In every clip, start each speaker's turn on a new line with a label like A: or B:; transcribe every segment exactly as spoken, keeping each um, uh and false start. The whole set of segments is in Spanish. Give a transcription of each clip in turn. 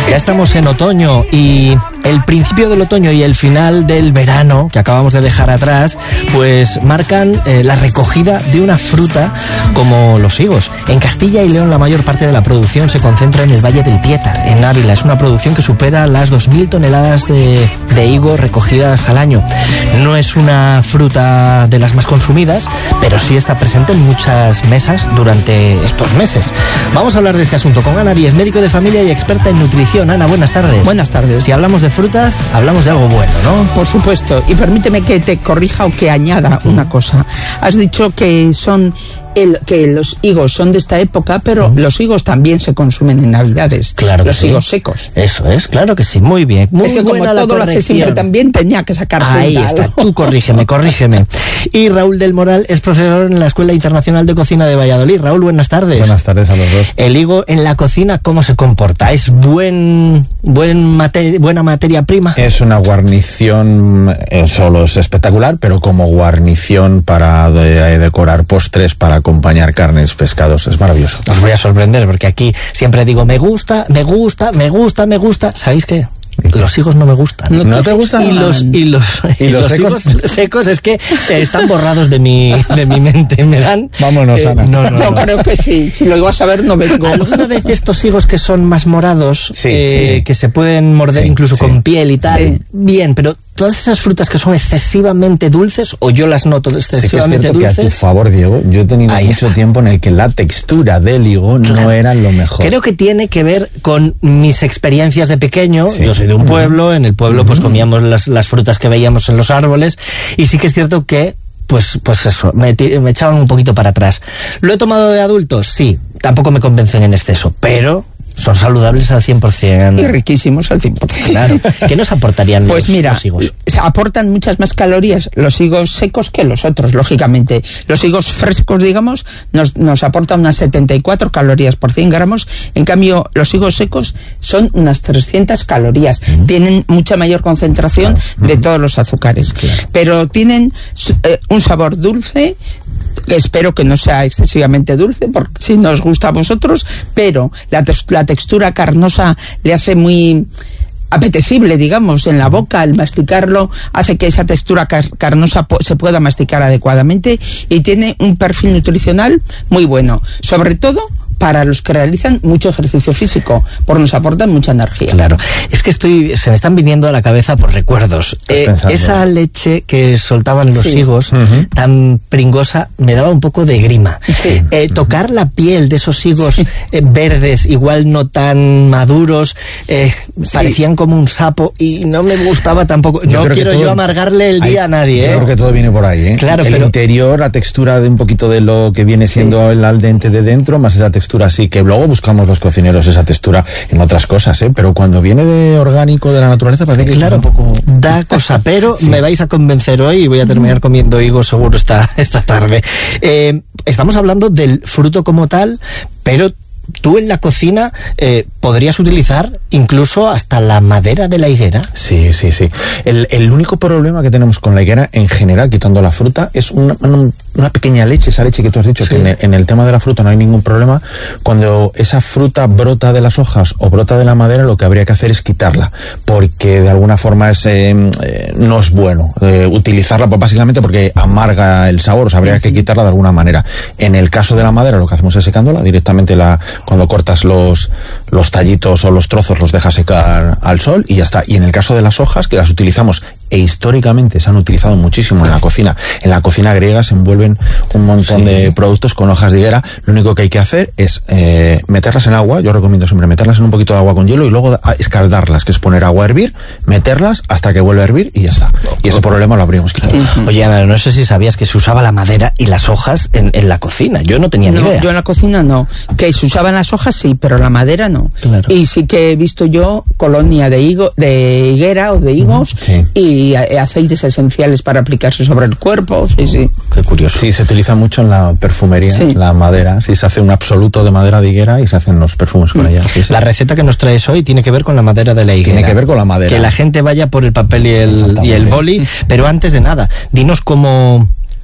A: Ya estamos en otoño y el principio del otoño y el final del verano que acabamos de dejar atrás, pues marcan eh, la recogida de una fruta como los higos. En Castilla y León la mayor parte de la producción se concentra en el Valle del Piétar, en Ávila. Es una producción que supera las dos mil toneladas de, de higos recogidas al año. No es una fruta de las más consumidas, pero sí está presente en muchas mesas durante estos meses. Vamos a hablar de este asunto con Ana Díez, médico de familia y experta en nutrición. Ana, buenas tardes.
B: Buenas tardes.
A: Si hablamos de frutas, hablamos de algo bueno, ¿no?
B: Por supuesto. Y permíteme que te corrija o que añada una cosa. Has dicho que son... El, que los higos son de esta época, pero uh-huh. los higos también se consumen en Navidades.
A: Claro que
B: los
A: sí.
B: higos secos.
A: Eso es, claro que sí, muy bien. Muy
B: es que como todo lo hace siempre también tenía que sacar
A: Ahí
B: cuenta,
A: está,
B: ¿no?
A: tú corrígeme, corrígeme. Y Raúl del Moral es profesor en la Escuela Internacional de Cocina de Valladolid. Raúl, buenas tardes.
C: Buenas tardes a los dos.
A: El higo en la cocina, ¿cómo se comporta? ¿Es buen, buen mate, buena materia prima?
C: Es una guarnición, eh, solo es espectacular, pero como guarnición para de, decorar postres, para acompañar carne, pescados, es maravilloso.
A: Os voy a sorprender porque aquí siempre digo me gusta, me gusta, me gusta, me gusta. ¿Sabéis qué? Los higos no me gustan.
C: ¿No, ¿No te gustan?
A: Y los, y los,
C: ¿Y los,
A: los
C: secos?
A: higos secos es que están borrados de mi, de mi mente. Me dan...
C: Vámonos,
A: eh,
C: Ana.
A: No, no,
B: no,
A: no.
B: creo que sí. Si lo ibas a ver, no vengo.
A: ¿Alguna vez estos higos que son más morados,
C: sí,
A: eh,
C: sí.
A: que se pueden morder
C: sí,
A: incluso
C: sí.
A: con piel y tal?
B: Sí.
A: Bien, pero todas esas frutas que son excesivamente dulces, o yo las noto excesivamente
C: sí que es
A: dulces...
C: Que a tu favor, Diego, yo he tenido
A: Ahí
C: mucho
A: está.
C: tiempo en el que la textura del higo
A: Claro.
C: no era lo mejor.
A: Creo que tiene que ver con mis experiencias de pequeño.
C: Sí.
A: Yo soy de un pueblo, en el pueblo pues comíamos las, las frutas que veíamos en los árboles, y sí que es cierto que pues pues eso, me, me echaban un poquito para atrás. ¿Lo he tomado de adultos? Sí, tampoco me convencen en exceso, pero son saludables al cien por ciento.
B: Y riquísimos al cien por ciento.
A: Claro. ¿Qué nos aportarían
B: pues
A: los,
B: mira,
A: los higos?
B: Aportan muchas más calorías los higos secos que los otros, lógicamente. Los higos frescos, digamos, nos, nos aportan unas setenta y cuatro calorías por cien gramos. En cambio, los higos secos son unas trescientas calorías. Mm. Tienen mucha mayor concentración claro. de todos los azúcares. Claro. Pero tienen eh, un sabor dulce. Espero que no sea excesivamente dulce, porque si nos gusta a vosotros, pero la, te la textura carnosa le hace muy apetecible, digamos, en la boca. Al masticarlo hace que esa textura car carnosa se pueda masticar adecuadamente, y tiene un perfil nutricional muy bueno, sobre todo para los que realizan mucho ejercicio físico, porque nos aportan mucha energía.
A: Claro, es que estoy, se me están viniendo a la cabeza por recuerdos. Eh, esa leche que soltaban los sí. higos, uh-huh. tan pringosa, me daba un poco de grima.
B: Sí.
A: Eh, tocar la piel de esos higos sí. eh, verdes, igual no tan maduros, eh, sí. parecían como un sapo, y no me gustaba tampoco. Yo no quiero todo, yo amargarle el día hay, a nadie.
C: Yo
A: ¿eh?
C: creo que todo viene por ahí. ¿eh?
A: Claro,
C: el
A: pero...
C: interior, la textura de un poquito de lo que viene siendo sí. el al dente de dentro, más esa textura así, que luego buscamos los cocineros esa textura en otras cosas, ¿eh? Pero cuando viene de orgánico, de la naturaleza, parece sí, que
A: claro,
C: es un poco...
A: da cosa, pero sí. me vais a convencer hoy y voy a terminar comiendo higos seguro esta, esta tarde. Eh, estamos hablando del fruto como tal, pero tú en la cocina eh, podrías utilizar incluso hasta la madera de la higuera.
C: Sí, sí, sí. El, el único problema que tenemos con la higuera en general, quitando la fruta, es una, una, una pequeña leche, esa leche que tú has dicho, sí. que en el, en el tema de la fruta no hay ningún problema. Cuando esa fruta brota de las hojas o brota de la madera, lo que habría que hacer es quitarla, porque de alguna forma es, eh, eh, no es bueno eh, utilizarla, pues básicamente porque amarga el sabor, o sea, habría que quitarla de alguna manera. En el caso de la madera, lo que hacemos es secándola directamente. La cuando cortas los, los tallitos o los trozos, los dejas secar al sol y ya está. Y en el caso de las hojas, que las utilizamos, e históricamente se han utilizado muchísimo en la cocina, en la cocina griega se envuelven un montón sí. de productos con hojas de higuera. Lo único que hay que hacer es eh, meterlas en agua. Yo recomiendo siempre meterlas en un poquito de agua con hielo y luego escaldarlas, que es poner agua a hervir, meterlas hasta que vuelva a hervir y ya está. Y ese problema lo habríamos quitado.
A: Oye, Ana, no sé si sabías que se usaba la madera y las hojas en, en la cocina. Yo no tenía
B: no,
A: ni idea.
B: Yo en la cocina no. Que se usaban las hojas sí, pero la madera no.
A: Claro.
B: Y sí que he visto yo colonia de higo, de higuera o de higos sí. y aceites esenciales para aplicarse sobre el cuerpo. Sí, sí.
A: Qué curioso.
C: Sí, se utiliza mucho en la perfumería, sí. la madera. Sí, se hace un absoluto de madera de higuera y se hacen los perfumes con mm. ella. Sí, sí.
A: La receta que nos traes hoy tiene que ver con la madera de la higuera.
C: Tiene que ver con la madera.
A: Que la gente vaya por el papel y el, y el boli, pero antes de nada, dinos cómo...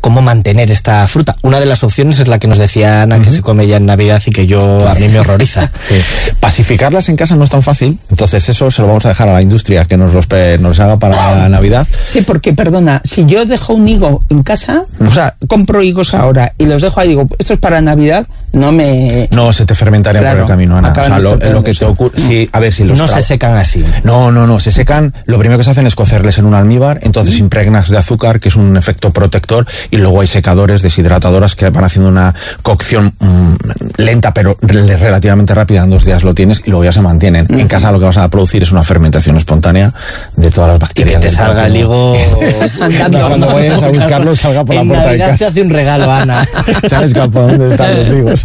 A: cómo mantener esta fruta. Una de las opciones es la que nos decía Ana, uh-huh. que se come ya en Navidad y que yo a mí me horroriza.
C: Sí. Pacificarlas en casa no es tan fácil, entonces eso se lo vamos a dejar a la industria que nos los, nos haga para Navidad.
B: Sí, porque, perdona, si yo dejo un higo en casa, o sea, compro higos ahora y los dejo ahí, digo, esto es para Navidad, no me...
C: No, se te fermentarían claro, por el camino, Ana. O sea, lo, lo que te ocurre... Sí, a ver si los
A: no se secan así.
C: No, no, no, se secan, lo primero que se hacen es cocerles en un almíbar, entonces mm. impregnas de azúcar, que es un efecto protector, y luego hay secadores, deshidratadoras que van haciendo una cocción mmm, lenta, pero relativamente rápida, en dos días lo tienes y luego ya se mantienen. Mm. En casa lo que vas a producir es una fermentación espontánea de todas las bacterias.
A: Y que te salga el higo...
C: Andando. Cuando vayas a buscarlo, salga por
A: en
C: la puerta
A: Navidad
C: de casa.
A: Te hace un regalo, Ana.
C: ¿Sabes por dónde están los higos?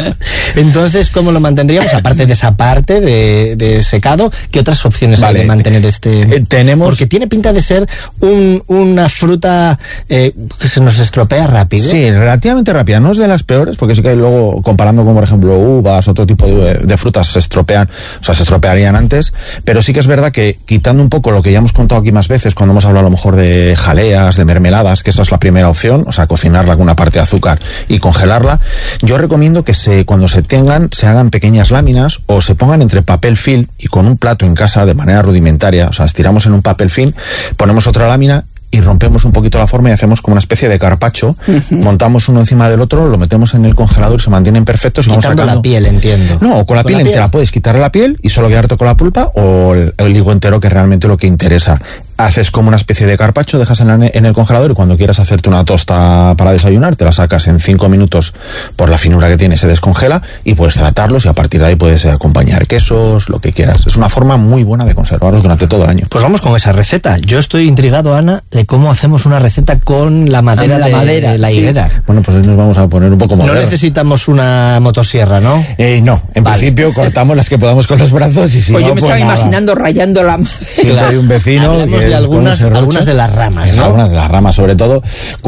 A: Entonces, ¿cómo lo mantendríamos? Aparte de esa parte de, de secado, ¿qué otras opciones vale. hay de mantener este...?
C: Eh, tenemos...
A: Porque tiene pinta de ser un, una fruta eh, que se nos estropea rápido.
C: Sí, relativamente rápida. No es de las peores, porque sí que luego, comparando con, por ejemplo, uvas, otro tipo de, de frutas, se estropean, o sea, se estropearían antes, pero sí que es verdad que, quitando un poco lo que ya hemos contado aquí más veces, cuando hemos hablado a lo mejor de jaleas, de mermeladas, que esa es la primera opción, o sea, cocinarla con una parte de azúcar y congelarla, yo recomiendo que se, cuando se tengan, se hagan pequeñas láminas o se pongan entre papel film y con un plato en casa de manera rudimentaria, o sea, estiramos en un papel film, ponemos otra lámina y rompemos un poquito la forma y hacemos como una especie de carpaccio, uh-huh. montamos uno encima del otro, lo metemos en el congelador y se mantienen perfectos. Y
A: quitando
C: vamos
A: la piel, entiendo.
C: No, con la
A: ¿Con
C: piel
A: la piel?
C: Te la puedes quitar la piel y solo quedarte con la pulpa, o el, el higo entero, que realmente lo que interesa. Haces como una especie de carpaccio, dejas en, la, en el congelador y cuando quieras hacerte una tosta para desayunar, te la sacas en cinco minutos por la finura que tiene, se descongela y puedes tratarlos y a partir de ahí puedes acompañar quesos, lo que quieras. Es una forma muy buena de conservarlos durante todo el año.
A: Pues vamos con esa receta. Yo estoy intrigado, Ana, de cómo hacemos una receta con la madera, ah, la, de, madera de la sí. higuera.
C: Bueno, pues nos vamos a poner un poco modernos.
A: No necesitamos una motosierra, ¿no?
C: Eh, no, en vale. principio cortamos las que podamos con los brazos y si
B: pues
C: no,
B: yo me
C: pues
B: estaba
C: nada.
B: imaginando rayando la...
C: Sí, hay un vecino...
A: Hablamos
C: que
A: de algunas, algunas de las ramas, ¿no?
C: Algunas de las ramas, sobre todo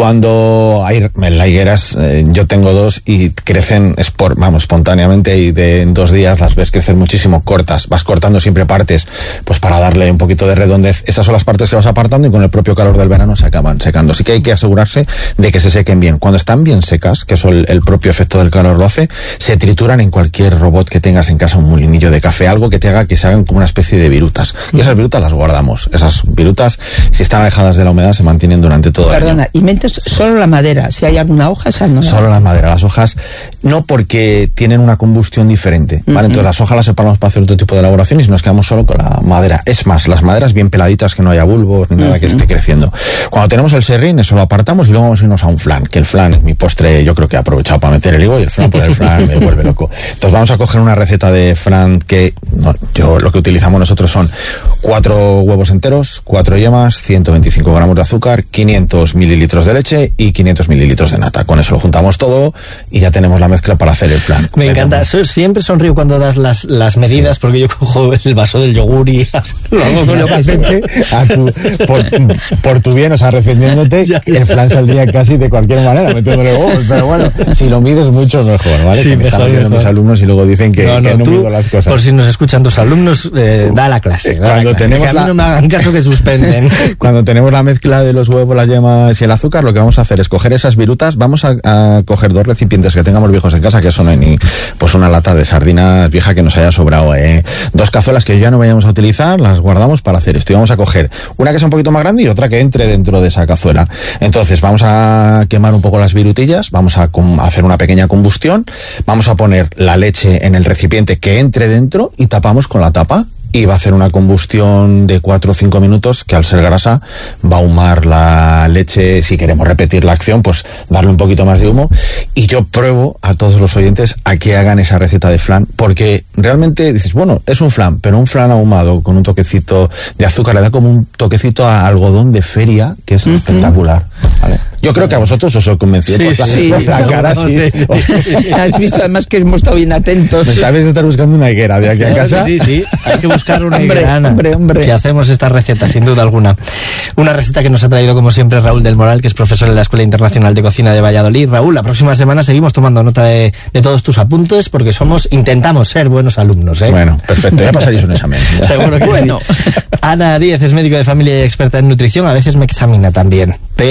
C: cuando hay en la higueras, eh, yo tengo dos y crecen espor, vamos, espontáneamente, y de en dos días las ves crecer muchísimo, cortas, vas cortando siempre partes, pues para darle un poquito de redondez. Esas son las partes que vas apartando y con el propio calor del verano se acaban secando. Así que hay que asegurarse de que se sequen bien. Cuando están bien secas, que eso el, el propio efecto del calor lo hace, se trituran en cualquier robot que tengas en casa, un molinillo de café, algo que te haga que se hagan como una especie de virutas. Y esas virutas las guardamos. Esas virutas, si están alejadas de la humedad, se mantienen durante todo el año.
B: Perdona, y mentes solo la madera. Si hay alguna hoja, esa no.
C: Solo la madera. Las hojas no, porque tienen una combustión diferente, ¿vale? Uh-huh. Entonces las hojas las separamos para hacer otro tipo de elaboraciones y nos quedamos solo con la madera. Es más, las maderas bien peladitas, que no haya bulbos ni nada uh-huh. que esté creciendo. Cuando tenemos el serrín, eso lo apartamos y luego vamos a irnos a un flan, que el flan es mi postre, yo creo que he aprovechado para meter el higo y el flan, por el flan me vuelve loco. Entonces vamos a coger una receta de flan que no, yo lo que utilizamos nosotros son cuatro huevos enteros, cuatro yemas, ciento veinticinco gramos de azúcar, quinientos mililitros de leche y quinientos mililitros de nata. Con eso lo juntamos todo y ya tenemos la mezcla para hacer el flan.
A: Me encanta. So, siempre sonrío cuando das las, las medidas, sí. porque yo cojo el vaso del yogur y lo hago con lo que sé.
C: A tu, por, por tu bien, o sea, defendiéndote, el flan saldría casi de cualquier manera, metiéndole huevos, pero bueno, si lo mides mucho mejor, ¿vale?
A: Sí,
C: que me
A: mejor,
C: están viendo mis alumnos y luego dicen que
A: no, no,
C: que no
A: tú,
C: mido las cosas.
A: Por si nos escuchan tus alumnos, eh, da la clase. Da
C: Cuando
A: la clase,
C: tenemos
A: que a mí
C: la...
A: no me hagan caso que suspenden.
C: Cuando tenemos la mezcla de los huevos, las yemas y el azúcar, lo que vamos a hacer es coger esas virutas, vamos a, a coger dos recipientes que tengamos viejos en casa, que eso no hay ni pues una lata de sardinas vieja que nos haya sobrado, eh. dos cazuelas que ya no vayamos a utilizar, las guardamos para hacer esto y vamos a coger una que sea un poquito más grande y otra que entre dentro de esa cazuela. Entonces vamos a quemar un poco las virutillas, vamos a, a hacer una pequeña combustión, vamos a poner la leche en el recipiente que entre dentro y tapamos con la tapa. Y va a hacer una combustión de cuatro o cinco minutos que, al ser grasa, va a ahumar la leche. Si queremos repetir la acción, pues darle un poquito más de humo. Y yo pruebo a todos los oyentes a que hagan esa receta de flan, porque realmente dices, bueno, es un flan, pero un flan ahumado con un toquecito de azúcar le da como un toquecito a algodón de feria, que es uh-huh. espectacular, ¿vale? Yo creo que a vosotros os he convencido
A: sí,
C: por, la,
A: sí,
C: por la
A: no,
C: cara,
A: no,
C: sí.
B: sí. Has visto además que hemos estado bien atentos.
C: Esta vez estar buscando una higuera de aquí a casa.
A: Sí, sí, hay que buscar una
B: hombre,
A: higuera, Ana,
B: hombre, hombre.
A: que hacemos esta receta, sin duda alguna. Una receta que nos ha traído, como siempre, Raúl del Moral, que es profesor en la Escuela Internacional de Cocina de Valladolid. Raúl, la próxima semana seguimos tomando nota de, de todos tus apuntes, porque somos, intentamos ser buenos alumnos, ¿eh?
C: Bueno, perfecto, ya pasaréis un examen. Ya.
A: Seguro que bueno. Sí. Ana Díez es médico de familia y experta en nutrición, a veces me examina también, pero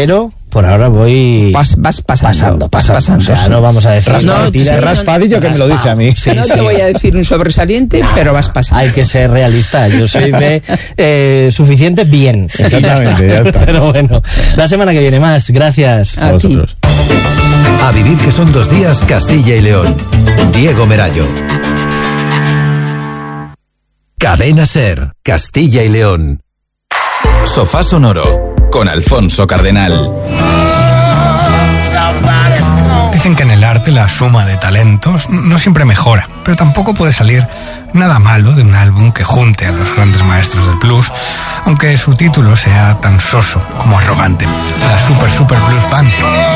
A: por ahora voy...
B: Vas, vas pasando,
A: pasando,
B: vas
A: pasando.
B: pasando.
A: O sea,
B: sí.
A: no vamos a decir...
B: No,
C: Raspadillo,
B: sí, no,
C: raspadillo que me lo dice a mí.
A: Sí,
B: no
A: sí.
B: te voy a decir un sobresaliente, pero vas pasando.
A: Hay que ser realista. Yo soy de eh, suficiente bien.
C: Exactamente, ya está.
A: Pero bueno, la semana que viene más. Gracias.
B: A ti.
D: A vivir que son dos días, Castilla y León. Diego Merayo. Cadena SER, Castilla y León.
E: Sofá Sonoro con Alfonso Cardenal.
F: Dicen que en el arte la suma de talentos no siempre mejora, pero tampoco puede salir nada malo de un álbum que junte a los grandes maestros del blues, aunque su título sea tan soso como arrogante. La Super Super Blues Band.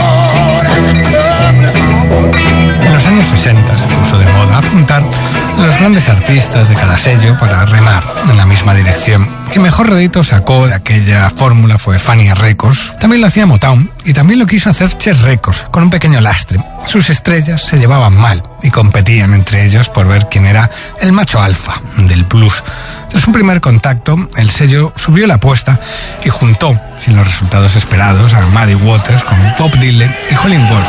F: En los años sesenta se puso de moda juntar los grandes artistas de cada sello para remar en la misma dirección. Y mejor rédito sacó de aquella fórmula fue Fania Records. También lo hacía Motown y también lo quiso hacer Chess Records, con un pequeño lastre. Sus estrellas se llevaban mal y competían entre ellos por ver quién era el macho alfa del blues. Tras un primer contacto, el sello subió la apuesta y juntó, sin los resultados esperados, a Muddy Waters con Bob Dylan y Howlin' Wolf.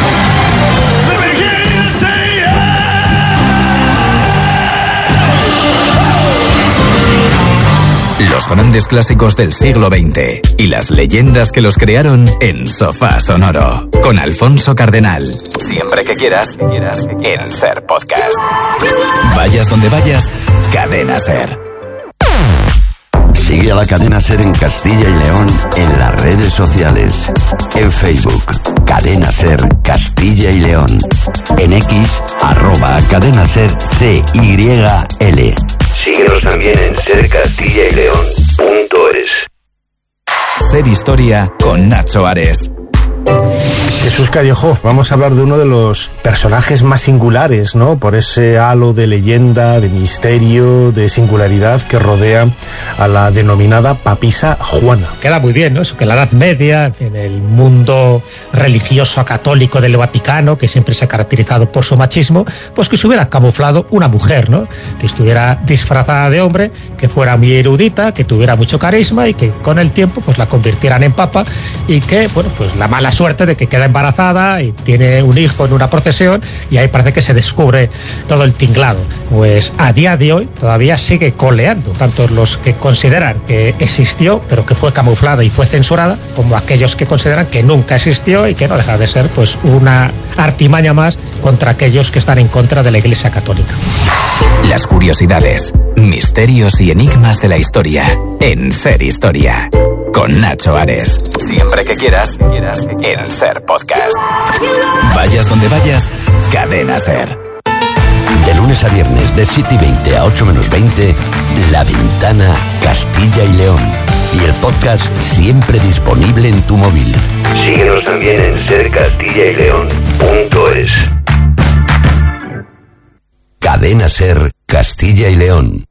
E: Los grandes clásicos del siglo veinte y las leyendas que los crearon en Sofá Sonoro con Alfonso Cardenal. Siempre que quieras, quieras en SER Podcast. Vayas donde vayas, Cadena SER.
G: Sigue a la Cadena SER en Castilla y León en las redes sociales. En Facebook, Cadena SER Castilla y León. En X, arroba Cadena SER C Y L. Síguenos también en ser castilla y león punto es.
E: SER Historia con Nacho Ares.
H: Jesús Callejo, vamos a hablar de uno de los personajes más singulares, ¿no? Por ese halo de leyenda, de misterio, de singularidad que rodea a la denominada papisa Juana.
I: Queda muy bien, ¿no? Eso que en la Edad Media, en el mundo religioso católico del Vaticano, que siempre se ha caracterizado por su machismo, pues que se hubiera camuflado una mujer, ¿no? Que estuviera disfrazada de hombre, que fuera muy erudita, que tuviera mucho carisma y que con el tiempo pues la convirtieran en papa y que, bueno, pues la mala suerte de que queda embarazada y tiene un hijo en una procesión y ahí parece que se descubre todo el tinglado. Pues a día de hoy todavía sigue coleando, tanto los que consideran que existió pero que fue camuflada y fue censurada, como aquellos que consideran que nunca existió y que no deja de ser pues una artimaña más contra aquellos que están en contra de la Iglesia Católica.
E: Las curiosidades, misterios y enigmas de la historia en SER Historia con Nacho Ares. Siempre que quieras, quieras en SER Podcast. Vayas donde vayas, Cadena SER.
G: De lunes a viernes de siete y veinte a ocho menos veinte, La Ventana Castilla y León. Y el podcast siempre disponible en tu móvil. Síguenos también en ser castilla y león punto es. Cadena SER Castilla y León.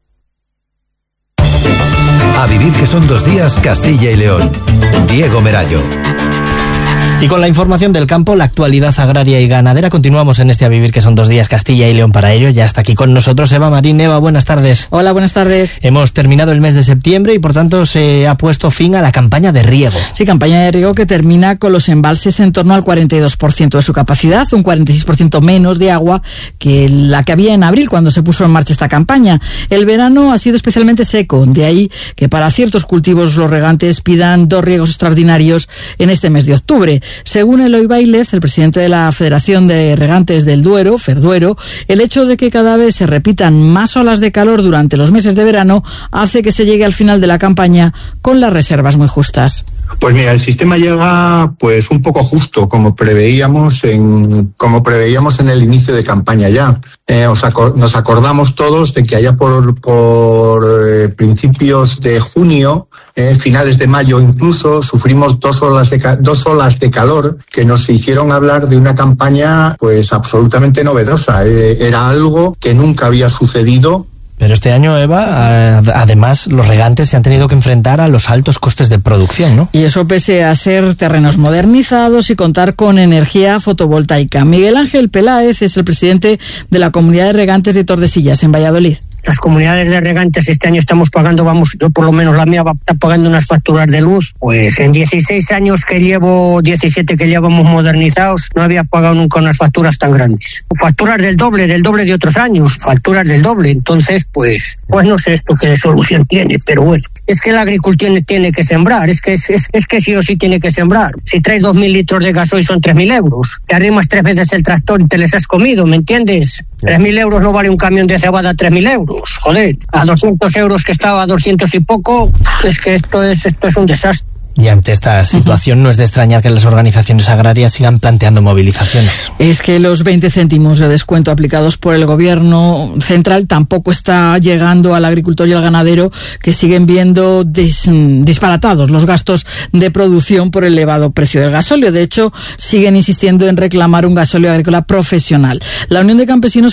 D: A vivir que son dos días, Castilla y León. Diego Merayo.
A: Y con la información del campo, la actualidad agraria y ganadera, continuamos en este A Vivir que son dos días, Castilla y León. Para ello ya está aquí con nosotros Eva Marín. Eva, buenas tardes.
J: Hola, buenas tardes.
A: Hemos terminado el mes de septiembre y por tanto se ha puesto fin a la campaña de riego.
J: Sí, campaña de riego que termina con los embalses en torno al cuarenta y dos por ciento de su capacidad, un cuarenta y seis por ciento menos de agua que la que había en abril cuando se puso en marcha esta campaña. El verano ha sido especialmente seco, de ahí que para ciertos cultivos los regantes pidan dos riegos extraordinarios en este mes de octubre. Según Eloy Bailez, el presidente de la Federación de Regantes del Duero, Ferduero, el hecho de que cada vez se repitan más olas de calor durante los meses de verano hace que se llegue al final de la campaña con las reservas muy justas.
K: Pues mira, el sistema llega pues un poco justo, como preveíamos en como preveíamos en el inicio de campaña ya. Eh, os acor- nos acordamos todos de que allá por, por eh, principios de junio, eh, finales de mayo incluso, sufrimos dos olas de ca- dos olas de calor que nos hicieron hablar de una campaña pues absolutamente novedosa. Eh, era algo que nunca había sucedido.
A: Pero este año, Eva, además los regantes se han tenido que enfrentar a los altos costes de producción, ¿no?
J: Y eso pese a ser terrenos modernizados y contar con energía fotovoltaica. Miguel Ángel Peláez es el presidente de la Comunidad de Regantes de Tordesillas, en Valladolid.
L: Las comunidades de regantes este año estamos pagando, vamos, yo por lo menos la mía va a estar pagando unas facturas de luz. Pues en dieciséis años que llevo, diecisiete que llevamos modernizados, no había pagado nunca unas facturas tan grandes. Facturas del doble, del doble de otros años, facturas del doble. Entonces, pues, pues no sé esto qué solución tiene, pero bueno, es que el agricultor tiene que sembrar, es que es, es, es que sí o sí tiene que sembrar. Si traes dos mil litros de gasoil son tres mil euros. Te arrimas tres veces el tractor y te les has comido, ¿me entiendes? tres mil euros no vale un camión de cebada, tres mil euros. Joder, a doscientos euros que estaba, a doscientos y poco, es que esto es, esto es un desastre.
A: Y ante esta situación uh-huh. no es de extrañar que las organizaciones agrarias sigan planteando movilizaciones.
J: Es que los veinte céntimos de descuento aplicados por el gobierno central tampoco está llegando al agricultor y al ganadero, que siguen viendo dis, disparatados los gastos de producción por el elevado precio del gasóleo. De hecho, siguen insistiendo en reclamar un gasóleo agrícola profesional. La Unión de Campesinos